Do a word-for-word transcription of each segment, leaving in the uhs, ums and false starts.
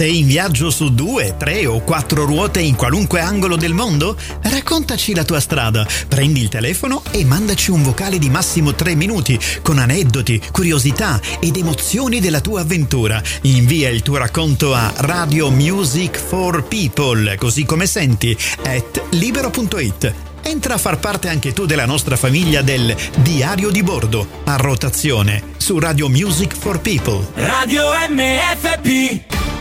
Sei in viaggio su due, tre o quattro ruote in qualunque angolo del mondo? Raccontaci la tua strada, prendi il telefono e mandaci un vocale di massimo tre minuti con aneddoti, curiosità ed emozioni della tua avventura. Invia il tuo racconto a Radio Music for People, così come senti, at libero punto it. Entra a far parte anche tu della nostra famiglia del Diario di Bordo, a rotazione, su Radio Music for People. Radio M F P.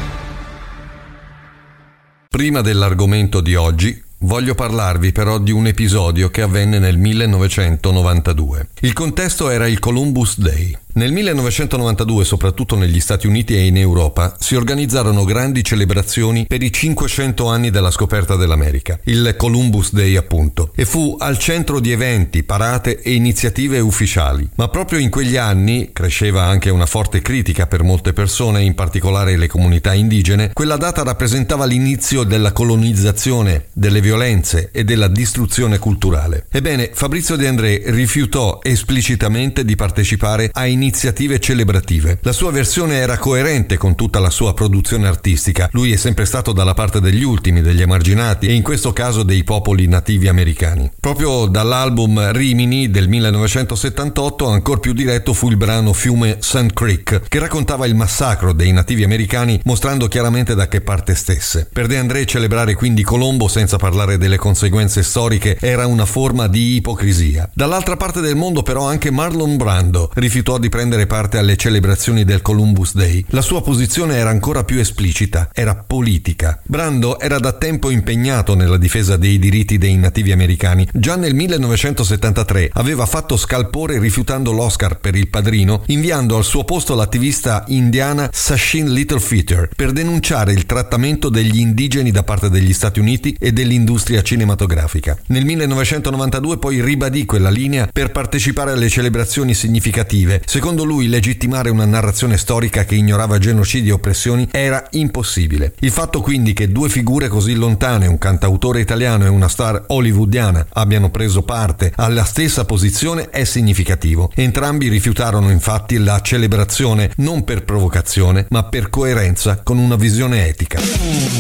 Prima dell'argomento di oggi, voglio parlarvi però di un episodio che avvenne nel millenovecentonovantadue. Il contesto era il Columbus Day. Nel millenovecentonovantadue, soprattutto negli Stati Uniti e in Europa, si organizzarono grandi celebrazioni per i cinquecento anni della scoperta dell'America, il Columbus Day appunto, e fu al centro di eventi, parate e iniziative ufficiali. Ma proprio in quegli anni cresceva anche una forte critica per molte persone, in particolare le comunità indigene. Quella data rappresentava l'inizio della colonizzazione, delle violenze e della distruzione culturale. Ebbene, Fabrizio De André rifiutò esplicitamente di partecipare a iniziative celebrative. La sua versione era coerente con tutta la sua produzione artistica. Lui è sempre stato dalla parte degli ultimi, degli emarginati e in questo caso dei popoli nativi americani. Proprio dall'album Rimini del millenovecentosettantotto, ancor più diretto fu il brano Fiume Sand Creek, che raccontava il massacro dei nativi americani, mostrando chiaramente da che parte stesse. Per De André celebrare quindi Colombo senza parlare delle conseguenze storiche era una forma di ipocrisia. Dall'altra parte del mondo però anche Marlon Brando rifiutò di prendere parte alle celebrazioni del Columbus Day. La sua posizione era ancora più esplicita, era politica. Brando era da tempo impegnato nella difesa dei diritti dei nativi americani. Già nel millenovecentosettantatré aveva fatto scalpore rifiutando l'Oscar per Il Padrino, inviando al suo posto l'attivista indiana Sachin Littlefeather per denunciare il trattamento degli indigeni da parte degli Stati Uniti e dell'industria cinematografica. Nel millenovecentonovantadue poi ribadì quella linea per partecipare alle celebrazioni significative. Secondo lui, legittimare una narrazione storica che ignorava genocidi e oppressioni era impossibile. Il fatto quindi che due figure così lontane, un cantautore italiano e una star hollywoodiana, abbiano preso parte alla stessa posizione è significativo. Entrambi rifiutarono infatti la celebrazione non per provocazione, ma per coerenza con una visione etica.